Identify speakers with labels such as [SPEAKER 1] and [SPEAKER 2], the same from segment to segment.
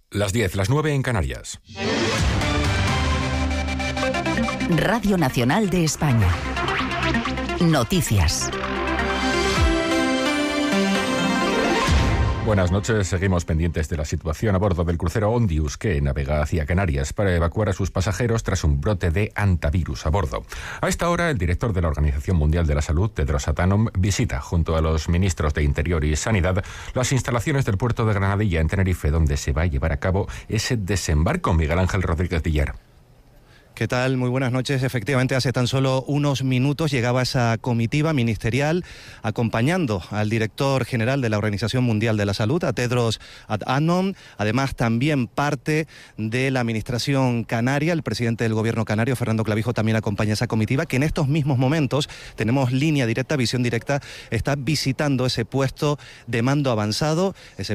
[SPEAKER 1] Las 10, las 9 en Canarias.
[SPEAKER 2] Radio Nacional de España. Noticias.
[SPEAKER 1] Buenas noches. Seguimos pendientes de la situación a bordo del crucero Ondius, que navega hacia Canarias para evacuar a sus pasajeros tras un brote de hantavirus a bordo. A esta hora, el director de la Organización Mundial de la Salud, Tedros Adhanom, visita junto a los ministros de Interior y Sanidad las instalaciones del puerto de Granadilla, en Tenerife, donde se va a llevar a cabo ese desembarco. Miguel Ángel Rodríguez Villar.
[SPEAKER 3] ¿Qué tal? Muy buenas noches. Efectivamente, hace tan solo unos minutos llegaba esa comitiva ministerial acompañando al director general de la Organización Mundial de la Salud, a Tedros Adhanom. Además, también parte de la administración canaria, el presidente del gobierno canario, Fernando Clavijo, también acompaña esa comitiva, que en estos mismos momentos, tenemos línea directa, visión directa, está visitando ese puesto de mando avanzado,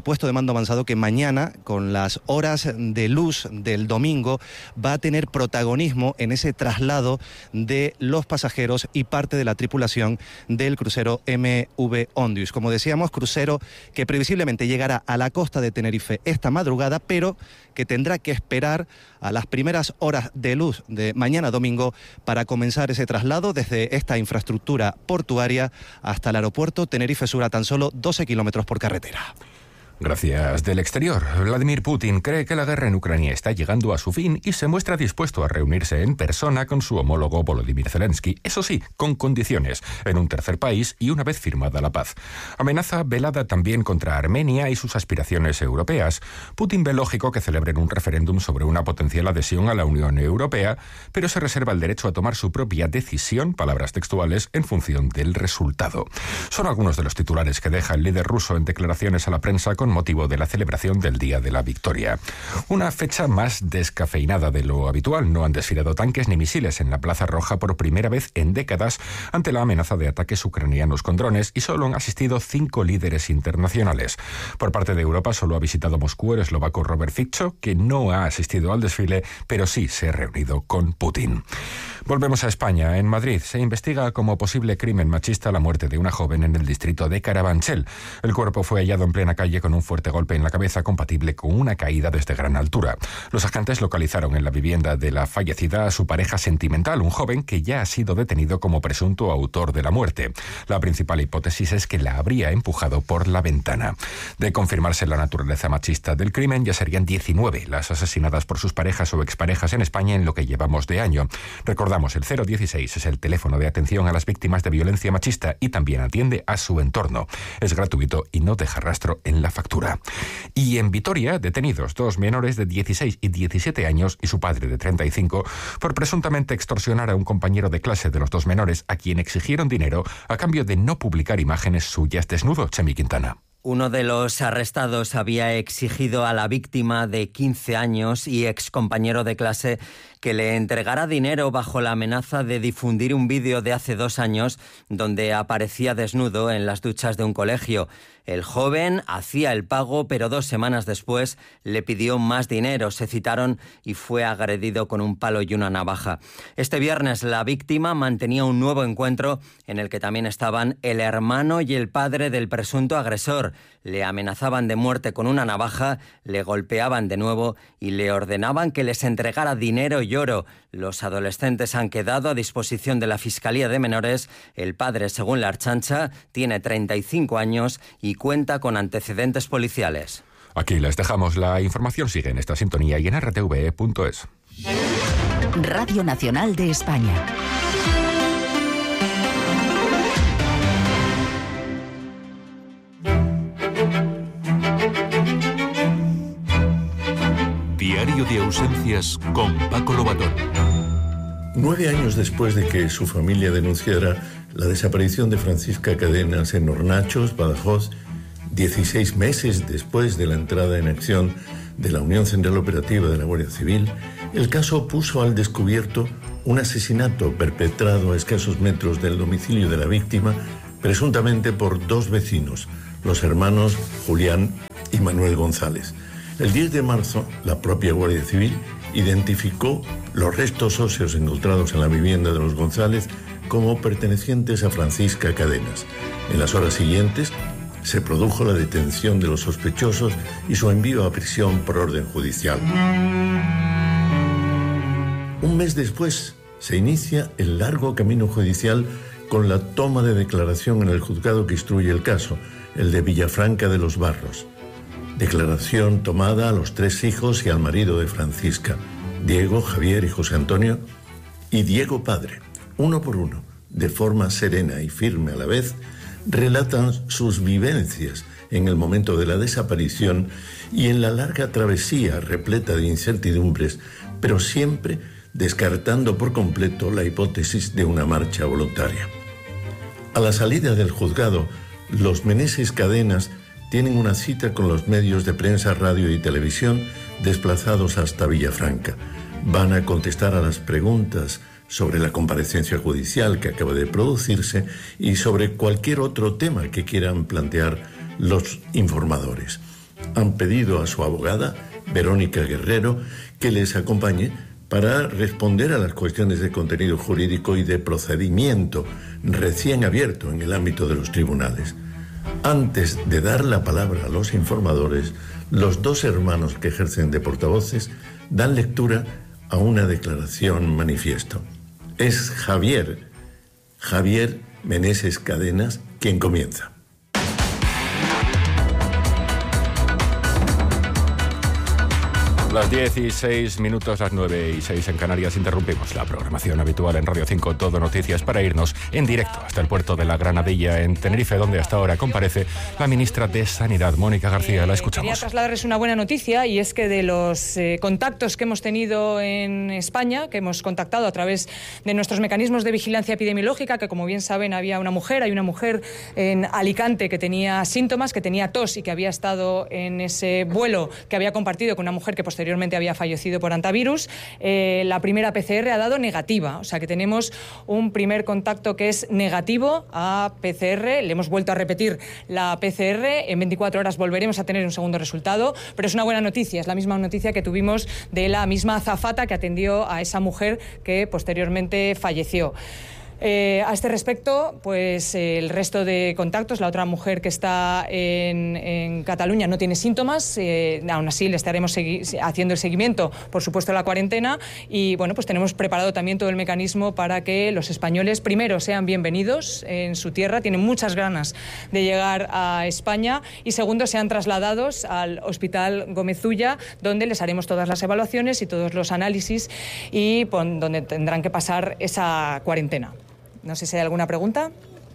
[SPEAKER 3] que mañana, con las horas de luz del domingo, va a tener protagonismo en ese traslado de los pasajeros y parte de la tripulación del crucero MV Ondius. Como decíamos, crucero que previsiblemente llegará a la costa de Tenerife esta madrugada, pero que tendrá que esperar a las primeras horas de luz de mañana domingo para comenzar ese traslado desde esta infraestructura portuaria hasta el aeropuerto Tenerife Sur, a tan solo 12 kilómetros por carretera.
[SPEAKER 1] Gracias. Del exterior, Vladimir Putin cree que la guerra en Ucrania está llegando a su fin y se muestra dispuesto a reunirse en persona con su homólogo Volodymyr Zelensky, eso sí, con condiciones, en un tercer país y una vez firmada la paz. Amenaza velada también contra Armenia y sus aspiraciones europeas. Putin ve lógico que celebren un referéndum sobre una potencial adhesión a la Unión Europea, pero se reserva el derecho a tomar su propia decisión, palabras textuales, en función del resultado. Son algunos de los titulares que deja el líder ruso en declaraciones a la prensa con motivo de la celebración del Día de la Victoria. Una fecha más descafeinada de lo habitual. No han desfilado tanques ni misiles en la Plaza Roja por primera vez en décadas ante la amenaza de ataques ucranianos con drones, y solo han asistido 5 líderes internacionales. Por parte de Europa solo ha visitado Moscú el eslovaco Robert Fico, que no ha asistido al desfile, pero sí se ha reunido con Putin. Volvemos a España. En Madrid se investiga como posible crimen machista la muerte de una joven en el distrito de Carabanchel. El cuerpo fue hallado en plena calle con un fuerte golpe en la cabeza compatible con una caída desde gran altura. Los agentes localizaron en la vivienda de la fallecida a su pareja sentimental, un joven que ya ha sido detenido como presunto autor de la muerte. La principal hipótesis es que la habría empujado por la ventana. De confirmarse la naturaleza machista del crimen, ya serían 19 las asesinadas por sus parejas o exparejas en España en lo que llevamos de año. Recordamos, el 016 es el teléfono de atención a las víctimas de violencia machista y también atiende a su entorno. Es gratuito y no deja rastro en la factura. Y en Vitoria, detenidos 2 menores de 16 y 17 años y su padre de 35 por presuntamente extorsionar a un compañero de clase de los 2 menores, a quien exigieron dinero a cambio de no publicar imágenes suyas desnudo. Chemi Quintana.
[SPEAKER 4] Uno de los arrestados había exigido a la víctima de 15 años y excompañero de clase que le entregara dinero bajo la amenaza de difundir un vídeo de hace 2 años donde aparecía desnudo en las duchas de un colegio. El joven hacía el pago, pero 2 semanas después le pidió más dinero. Se citaron y fue agredido con un palo y una navaja. Este viernes la víctima mantenía un nuevo encuentro en el que también estaban el hermano y el padre del presunto agresor. Le amenazaban de muerte con una navaja, le golpeaban de nuevo y le ordenaban que les entregara dinero y oro. Los adolescentes han quedado a disposición de la Fiscalía de Menores. El padre, según la Ertzaintza, tiene 35 años y cuenta con antecedentes policiales.
[SPEAKER 1] Aquí les dejamos. La información. Sigue en esta sintonía y en rtve.es.
[SPEAKER 2] Radio Nacional de España.
[SPEAKER 5] Diario de ausencias con Paco Lobatón.
[SPEAKER 6] 9 años después de que su familia denunciara la desaparición de Francisca Cadenas en Hornachos, Badajoz, 16 meses después de la entrada en acción de la Unión Central Operativa de la Guardia Civil, el caso puso al descubierto un asesinato perpetrado a escasos metros del domicilio de la víctima, presuntamente por 2 vecinos, los hermanos Julián y Manuel González. El 10 de marzo, la propia Guardia Civil identificó los restos óseos encontrados en la vivienda de los González como pertenecientes a Francisca Cadenas. En las horas siguientes, se produjo la detención de los sospechosos y su envío a prisión por orden judicial. Un mes después se inicia el largo camino judicial con la toma de declaración en el juzgado que instruye el caso, el de Villafranca de los Barros. Declaración tomada a los 3 hijos y al marido de Francisca, Diego, Javier y José Antonio, y Diego padre, uno por uno, de forma serena y firme a la vez, relatan sus vivencias en el momento de la desaparición y en la larga travesía repleta de incertidumbres, pero siempre descartando por completo la hipótesis de una marcha voluntaria. A la salida del juzgado, los Meneses Cadenas tienen una cita con los medios de prensa, radio y televisión desplazados hasta Villafranca. Van a contestar a las preguntas sobre la comparecencia judicial que acaba de producirse y sobre cualquier otro tema que quieran plantear los informadores. Han pedido a su abogada, Verónica Guerrero, que les acompañe para responder a las cuestiones de contenido jurídico y de procedimiento recién abierto en el ámbito de los tribunales. Antes de dar la palabra a los informadores, los 2 hermanos que ejercen de portavoces dan lectura a una declaración manifiesto. Es Javier Meneses Cadenas quien comienza.
[SPEAKER 1] Las 16 minutos, las 9:06 en Canarias, interrumpimos la programación habitual en Radio 5 Todo Noticias para irnos en directo hasta el puerto de la Granadilla en Tenerife, donde hasta ahora comparece la ministra de Sanidad, Mónica García. La escuchamos.
[SPEAKER 7] Quería trasladarles una buena noticia, y es que de los contactos que hemos tenido en España, que hemos contactado a través de nuestros mecanismos de vigilancia epidemiológica, que como bien saben hay una mujer en Alicante que tenía síntomas, que tenía tos y que había estado en ese vuelo que había compartido con una mujer que posteriormente había fallecido por antivirus. La primera PCR ha dado negativa, o sea que tenemos un primer contacto que es negativo a PCR. Le hemos vuelto a repetir la PCR, en 24 horas volveremos a tener un segundo resultado, pero es una buena noticia, es la misma noticia que tuvimos de la misma azafata que atendió a esa mujer que posteriormente falleció. A este respecto, pues el resto de contactos, la otra mujer que está en Cataluña no tiene síntomas, aún así le estaremos haciendo el seguimiento, por supuesto, la cuarentena, y bueno, pues tenemos preparado también todo el mecanismo para que los españoles, primero, sean bienvenidos en su tierra, tienen muchas ganas de llegar a España, y segundo, sean trasladados al Hospital Gómez Ulla, donde les haremos todas las evaluaciones y todos los análisis y donde tendrán que pasar esa cuarentena. No sé si hay alguna pregunta.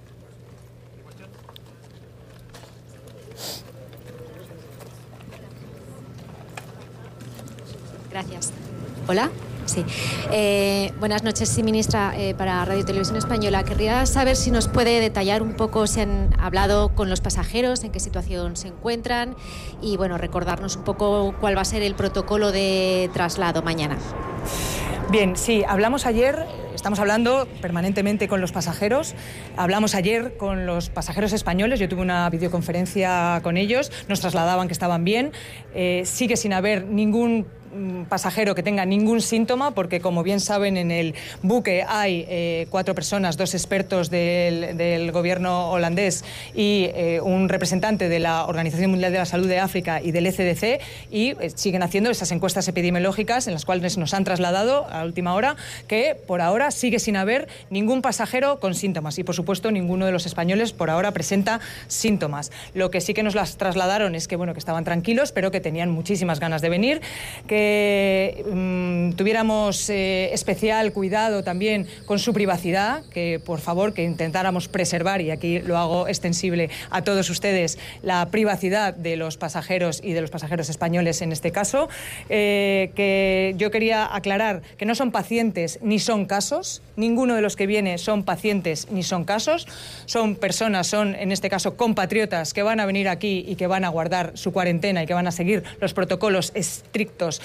[SPEAKER 8] Gracias. Hola. Sí. Buenas noches, sí, ministra, para Radio Televisión Española. Querría saber si nos puede detallar un poco si han hablado con los pasajeros, en qué situación se encuentran y, bueno, recordarnos un poco cuál va a ser el protocolo de traslado mañana.
[SPEAKER 7] Bien, sí, hablamos ayer, estamos hablando permanentemente con los pasajeros, hablamos ayer con los pasajeros españoles, yo tuve una videoconferencia con ellos, nos trasladaban que estaban bien, sigue sin haber ningún pasajero que tenga ningún síntoma, porque como bien saben en el buque hay 4 personas, 2 expertos del gobierno holandés y un representante de la Organización Mundial de la Salud de África y del ECDC, y siguen haciendo esas encuestas epidemiológicas en las cuales nos han trasladado a última hora que por ahora sigue sin haber ningún pasajero con síntomas, y por supuesto ninguno de los españoles por ahora presenta síntomas. Lo que sí que nos las trasladaron es que bueno, que estaban tranquilos, pero que tenían muchísimas ganas de venir, que tuviéramos especial cuidado también con su privacidad, que por favor que intentáramos preservar, y aquí lo hago extensible a todos ustedes, la privacidad de los pasajeros y de los pasajeros españoles en este caso, que yo quería aclarar que no son pacientes ni son casos, ninguno de los que viene son pacientes ni son casos, son personas, son en este caso compatriotas que van a venir aquí y que van a guardar su cuarentena y que van a seguir los protocolos estrictos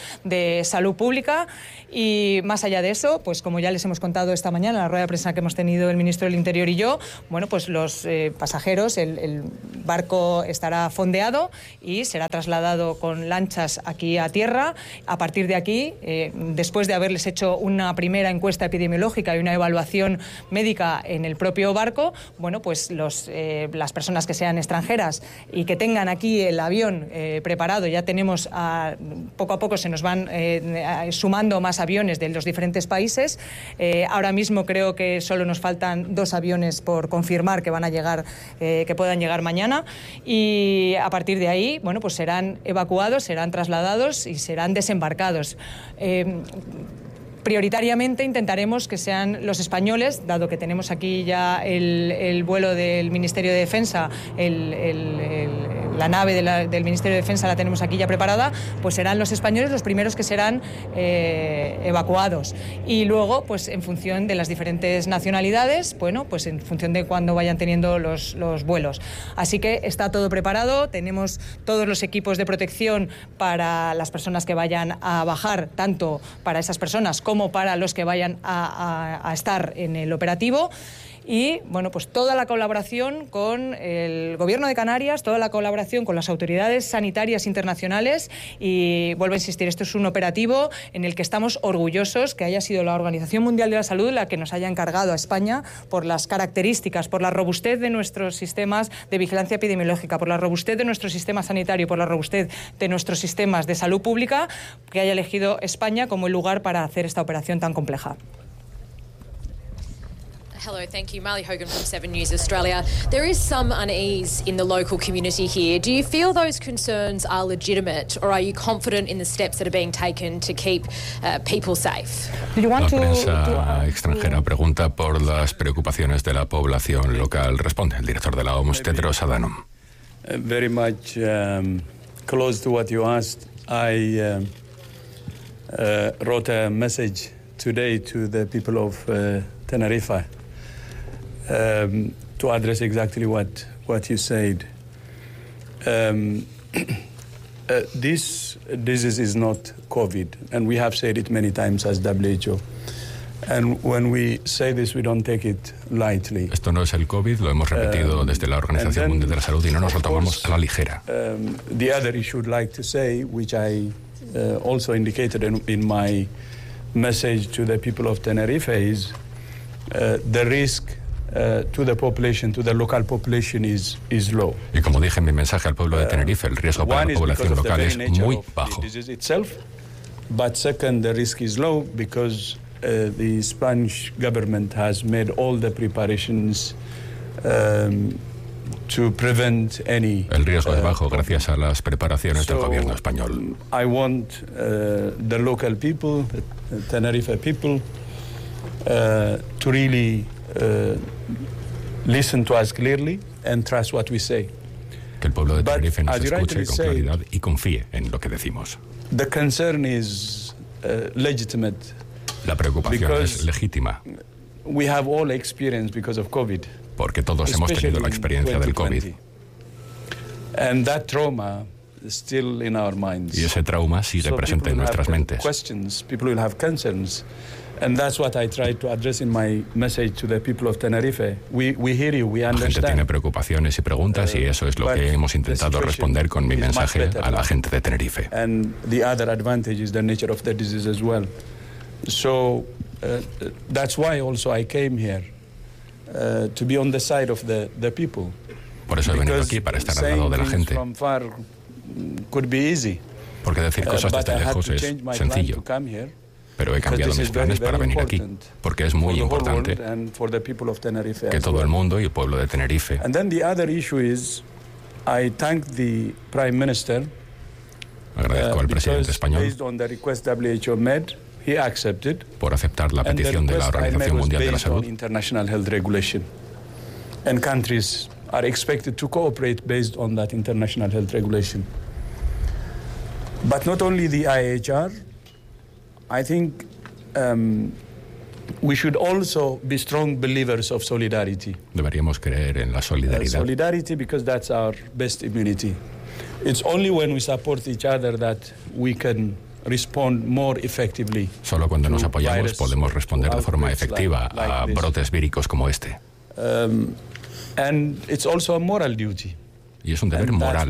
[SPEAKER 7] de salud pública. Y más allá de eso, pues como ya les hemos contado esta mañana en la rueda de prensa que hemos tenido el ministro del Interior y yo, bueno, pues los pasajeros, el barco estará fondeado y será trasladado con lanchas aquí a tierra. A partir de aquí, después de haberles hecho una primera encuesta epidemiológica y una evaluación médica en el propio barco, bueno, pues las personas que sean extranjeras y que tengan aquí el avión preparado, ya tenemos poco a poco se nos van sumando más aviones de los diferentes países. Ahora mismo creo que solo nos faltan 2 aviones por confirmar que van a llegar, que puedan llegar mañana, y a partir de ahí, bueno, pues serán evacuados, serán trasladados y serán desembarcados. Prioritariamente intentaremos que sean los españoles, dado que tenemos aquí ya el vuelo del Ministerio de Defensa, la nave del Ministerio de Defensa la tenemos aquí ya preparada, pues serán los españoles los primeros que serán evacuados. Y luego, pues en función de las diferentes nacionalidades, bueno, pues en función de cuándo vayan teniendo los vuelos. Así que está todo preparado, tenemos todos los equipos de protección para las personas que vayan a bajar, tanto para esas personas como para los que vayan a estar en el operativo. Y bueno, pues toda la colaboración con el Gobierno de Canarias, toda la colaboración con las autoridades sanitarias internacionales, y vuelvo a insistir, esto es un operativo en el que estamos orgullosos que haya sido la Organización Mundial de la Salud la que nos haya encargado a España, por las características, por la robustez de nuestros sistemas de vigilancia epidemiológica, por la robustez de nuestro sistema sanitario, por la robustez de nuestros sistemas de salud pública, que haya elegido España como el lugar para hacer esta operación tan compleja.
[SPEAKER 9] Hello, thank you. Marley Hogan from 7 News Australia. There is some unease in the local community here. Do you feel those concerns are legitimate, or are you confident in the steps that are being taken to keep people safe?
[SPEAKER 1] La prensa extranjera pregunta por las preocupaciones de la población local. Responde el director de la OMS, Tedros Adhanom.
[SPEAKER 10] Very much close to what you asked. I wrote a message today to the people of Tenerife. To address exactly what you said. This disease is not COVID, and we have said it many times as WHO. And when we say this, we don't take it lightly.
[SPEAKER 1] Esto no es el COVID, lo hemos repetido desde la Organización Mundial de la Salud y no nos lo tomamos a la ligera.
[SPEAKER 10] The other issue I'd like to say, which I also indicated in my message to the people of Tenerife, is the risk to the population, to the local population is low.
[SPEAKER 1] Y como dije en mi mensaje al pueblo de Tenerife, el riesgo para la población local es muy bajo.
[SPEAKER 10] But second, the risk is low because the Spanish government has made all the preparations to prevent any.
[SPEAKER 1] El riesgo es bajo gracias a las preparaciones del gobierno español.
[SPEAKER 10] I want the local people, the Tenerife people, to really listen to us clearly and trust what we say.
[SPEAKER 1] Que el pueblo de Tenerife nos escuche con claridad y confíe en lo que decimos.
[SPEAKER 10] The concern is legitimate.
[SPEAKER 1] La preocupación es legítima.
[SPEAKER 10] We have all experienced because of COVID.
[SPEAKER 1] Porque todos hemos tenido la experiencia del COVID.
[SPEAKER 10] And that trauma is still in our minds.
[SPEAKER 1] Y ese trauma sigue presente en nuestras mentes.
[SPEAKER 10] People will have concerns. And that's what I tried to address in my message to the people of Tenerife. We hear you, we understand.
[SPEAKER 1] La gente tiene preocupaciones y preguntas y eso es lo que hemos intentado responder con mi mensaje a la gente de Tenerife.
[SPEAKER 10] And the other advantage is the nature of the disease as well. So that's why also I came here to be on the side of the people.
[SPEAKER 1] Por eso he venido aquí, para estar al lado de la gente.
[SPEAKER 10] Could be easy.
[SPEAKER 1] Porque decir cosas desde lejos es sencillo. Pero he cambiado mis planes para venir aquí, porque es muy importante que todo el mundo y el pueblo de Tenerife.
[SPEAKER 10] And then the other issue is, I thank the Prime Minister.
[SPEAKER 1] Agradezco al presidente español
[SPEAKER 10] based on the request WHO made, he accepted,
[SPEAKER 1] por aceptar la petición de la Organización Mundial de la Salud.
[SPEAKER 10] International health regulation, and countries are expected to cooperate based on that international health regulation. But not only the IHR. I think we should also be strong believers of solidarity.
[SPEAKER 1] Deberíamos creer en la solidaridad.
[SPEAKER 10] Solidarity, because that's our best immunity. It's only when we support each other that we can respond more effectively.
[SPEAKER 1] Solo cuando nos apoyamos podemos responder de forma efectiva a brotes víricos como este.
[SPEAKER 10] And it's also a moral duty.
[SPEAKER 1] Y es un deber moral.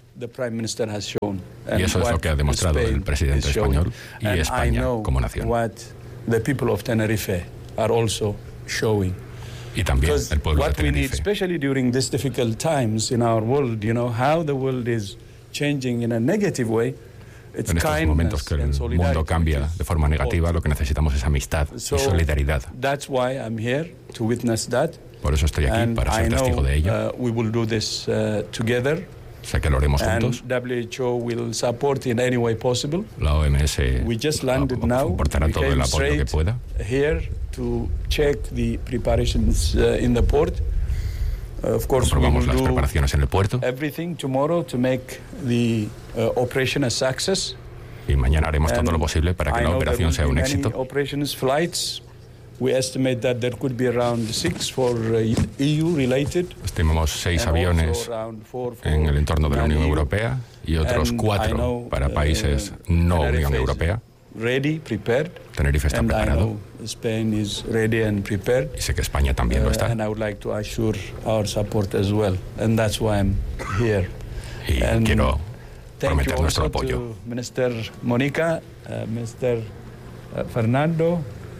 [SPEAKER 1] Y eso es lo que ha demostrado el presidente español y España como nación.
[SPEAKER 10] The people of Tenerife are also showing.
[SPEAKER 1] Y también el pueblo de Tenerife.
[SPEAKER 10] Especially during these difficult times in our world, you know how the world is changing in a negative way.
[SPEAKER 1] En estos momentos que el mundo cambia de forma negativa, lo que necesitamos es amistad y solidaridad.
[SPEAKER 10] That's why I'm here to witness that.
[SPEAKER 1] Por eso estoy aquí, para ser testigo de ello.
[SPEAKER 10] We will do this together.
[SPEAKER 1] Sé que lo haremos juntos.
[SPEAKER 10] WHO will support in any way possible.
[SPEAKER 1] La OMS aportará todo el apoyo que pueda.
[SPEAKER 10] Here to check the preparations in the port. Of course,
[SPEAKER 1] comprobamos las preparaciones en el puerto.
[SPEAKER 10] Everything tomorrow to make the operation a success.
[SPEAKER 1] Y mañana haremos todo lo posible para que la operación sea un éxito.
[SPEAKER 10] Flights. We estimate that there could be around 6 for EU related.
[SPEAKER 1] Estimamos 6 aviones en el entorno de la Unión Europea y otros 4 para países no Unión Europea.
[SPEAKER 10] Ready, prepared.
[SPEAKER 1] Tenerife está preparado.
[SPEAKER 10] Spain is ready and prepared.
[SPEAKER 1] Y sé que España también lo está.
[SPEAKER 10] And I would like to assure our support as well. And that's why I'm here.
[SPEAKER 1] Y quiero prometer nuestro apoyo.
[SPEAKER 10] Minister Mónica, Mr. Fernando,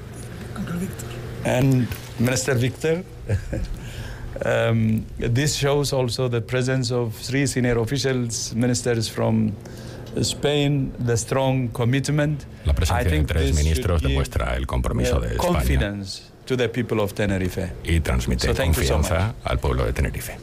[SPEAKER 10] and Minister Victor. This shows also the presence of 3 senior officials, ministers from Spain, the strong commitment.
[SPEAKER 1] La presencia de 3 ministros demuestra el compromiso de España
[SPEAKER 10] confidence to the people of Tenerife.
[SPEAKER 1] Y transmite confianza al pueblo de Tenerife.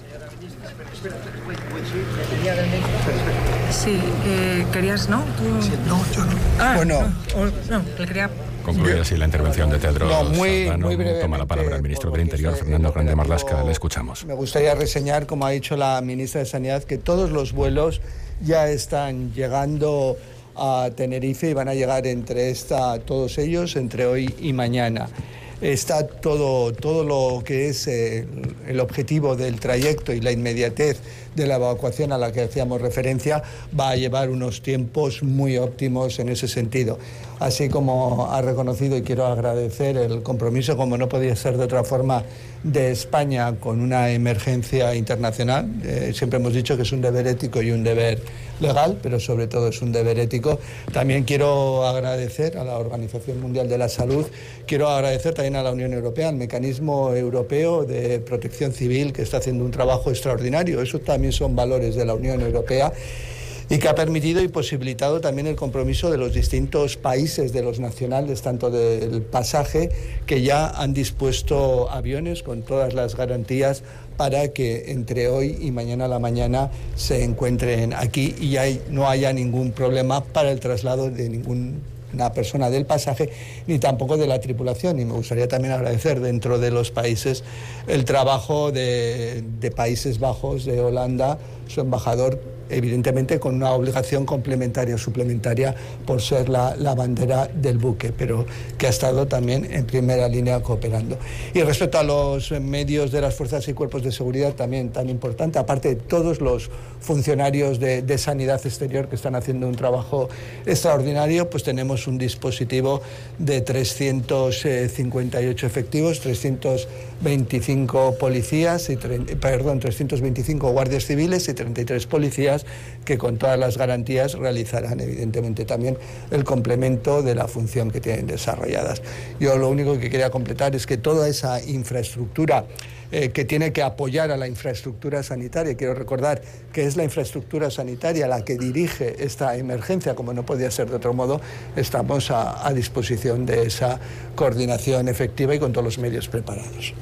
[SPEAKER 7] Sí, querías, ¿no?
[SPEAKER 11] No, yo no.
[SPEAKER 7] Bueno, no, le quería...
[SPEAKER 1] Concluye así la intervención de Tedros Adhanom.
[SPEAKER 11] Muy brevemente,
[SPEAKER 1] toma la palabra el ministro del Interior, Fernando Grande Marlaska. Le escuchamos.
[SPEAKER 11] Me gustaría reseñar, como ha dicho la ministra de Sanidad, que todos los vuelos ya están llegando a Tenerife y van a llegar todos ellos entre hoy y mañana. Está todo lo que es el objetivo del trayecto y la inmediatez de la evacuación a la que hacíamos referencia va a llevar unos tiempos muy óptimos en ese sentido. Así como ha reconocido, y quiero agradecer el compromiso, como no podía ser de otra forma, de España con una emergencia internacional. Siempre hemos dicho que es un deber ético y un deber legal, pero sobre todo es un deber ético. También quiero agradecer a la Organización Mundial de la Salud, quiero agradecer también a la Unión Europea, al Mecanismo Europeo de Protección Civil, que está haciendo un trabajo extraordinario. Eso también son valores de la Unión Europea, y que ha permitido y posibilitado también el compromiso de los distintos países, de los nacionales, tanto del pasaje, que ya han dispuesto aviones con todas las garantías para que entre hoy y mañana a la mañana se encuentren aquí y no haya ningún problema para el traslado de ninguna persona del pasaje ni tampoco de la tripulación. Y me gustaría también agradecer dentro de los países el trabajo de Países Bajos, de Holanda, su embajador, evidentemente con una obligación suplementaria por ser la bandera del buque, pero que ha estado también en primera línea cooperando. Y respecto a los medios de las fuerzas y cuerpos de seguridad, también tan importante, aparte de todos los funcionarios de sanidad exterior que están haciendo un trabajo extraordinario, pues tenemos un dispositivo de 358 efectivos, 325 policías, 325 guardias civiles y 33 policías, que con todas las garantías realizarán evidentemente también el complemento de la función que tienen desarrolladas. Yo lo único que quería completar es que toda esa infraestructura que tiene que apoyar a la infraestructura sanitaria, quiero recordar que es la infraestructura sanitaria la que dirige esta emergencia, como no podía ser de otro modo, estamos a disposición de esa coordinación efectiva y con todos los medios preparados.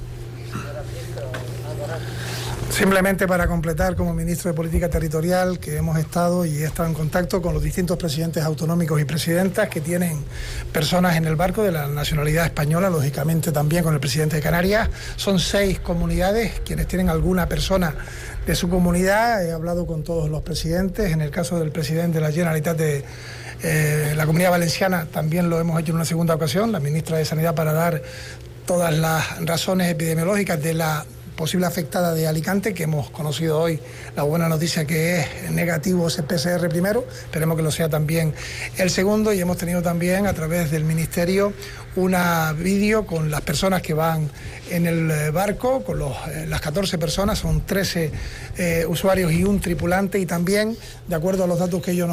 [SPEAKER 12] Simplemente para completar, como ministro de Política Territorial, que hemos estado y he estado en contacto con los distintos presidentes autonómicos y presidentas que tienen personas en el barco de la nacionalidad española, lógicamente también con el presidente de Canarias. Son 6 comunidades quienes tienen alguna persona de su comunidad. He hablado con todos los presidentes. En el caso del presidente de la Generalitat de la Comunidad Valenciana también lo hemos hecho en una segunda ocasión, la ministra de Sanidad, para dar todas las razones epidemiológicas de la posible afectada de Alicante, que hemos conocido hoy la buena noticia que es negativo ese PCR primero, esperemos que lo sea también el segundo, y hemos tenido también a través del Ministerio una vídeo con las personas que van en el barco, con las 14 personas, son 13 usuarios y un tripulante, y también, de acuerdo a los datos que ellos